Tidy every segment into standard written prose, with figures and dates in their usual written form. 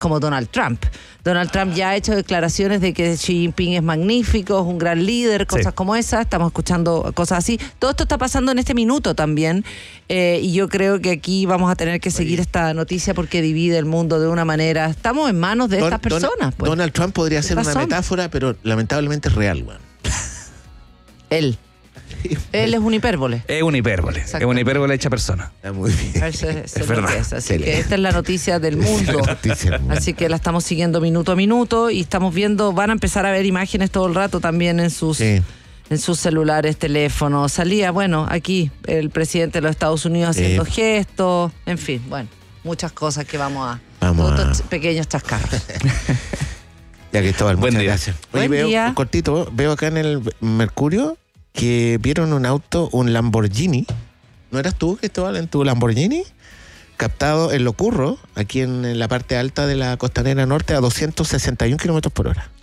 como Donald Trump. Donald Trump ya ha hecho declaraciones de que Xi Jinping es magnífico, es un gran líder, cosas como esas. Estamos escuchando cosas así. Todo esto está pasando en este minuto también. Y yo creo que aquí vamos a tener que seguir esta noticia porque divide el mundo de una manera. Estamos en manos de estas personas. Pues. Donald Trump podría ser una metáfora, pero lamentablemente es real, weón. Él es un hipérbole. Es un hipérbole. Es una hipérbole hecha persona. Está muy bien. Es verdad. Así que esta es la noticia del mundo. Así que la estamos siguiendo minuto a minuto y estamos viendo, van a empezar a ver imágenes todo el rato también en sus celulares, teléfonos. Salía, bueno, aquí el presidente de los Estados Unidos haciendo gestos, en fin, bueno, muchas cosas que vamos a pequeños chascarros. Ya Cristóbal, muchas gracias. Oye, Buen día. Cortito, veo acá en el Mercurio que vieron un auto, un Lamborghini. ¿No eras tú, Cristóbal, en tu Lamborghini? Captado en Locurro, aquí en la parte alta de la Costanera Norte, a 261 kilómetros por hora.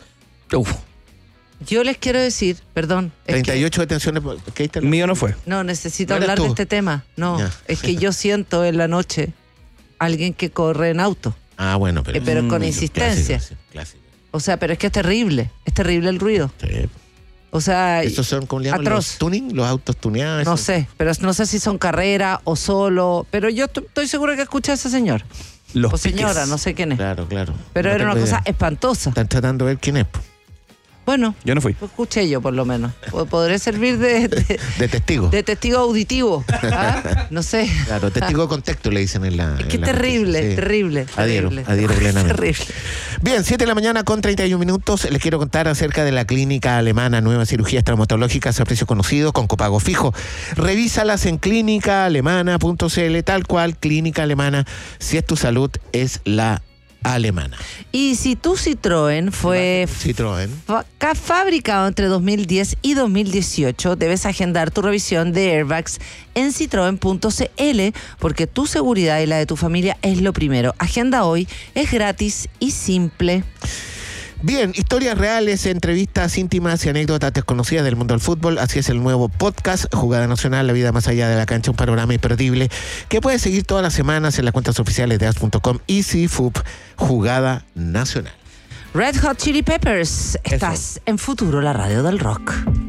Yo les quiero decir, perdón. 38 detenciones. El mío no fue. No, necesito hablar de este tema. No, es que yo siento en la noche alguien que corre en auto. Ah, bueno, pero con insistencia. Clásico. O sea, pero es que es terrible el ruido. Sí. O sea, ¿estos son, como le llaman, atroz. los tuning, los autos tuneados? No sé, pero no sé si son carrera o solo, pero yo estoy seguro que escuché a ese señor. Los o señora, piques. no sé quién es. Claro. Pero No era una tengo cosa idea. espantosa. Están tratando de ver quién es. Bueno, Yo no fui. lo escuché yo por lo menos. Podré servir de testigo. de testigo auditivo. ¿Ah? No sé. Claro, testigo de contexto le dicen en la. Es que en la terrible, noticia. Sí. terrible. Adhiero plenamente. Terrible. Bien, 7 de la mañana con 31 minutos. Les quiero contar acerca de la clínica alemana Nuevas Cirugías Traumatológicas a precio conocido con copago fijo. Revísalas en clínicaalemana.cl, tal cual, Clínica Alemana. Si es tu salud, es la alemana. Y si tu Citroën fue Citroën. fabricado entre 2010 y 2018, debes agendar tu revisión de airbags en citroen.cl porque tu seguridad y la de tu familia es lo primero. Agenda hoy, es gratis y simple. Bien, historias reales, entrevistas íntimas y anécdotas desconocidas del mundo del fútbol. Así es el nuevo podcast Jugada Nacional, la vida más allá de la cancha, un panorama imperdible que puedes seguir todas las semanas en las cuentas oficiales de as.com y CFUP Jugada Nacional. Red Hot Chili Peppers, estás en Futuro, la radio del rock.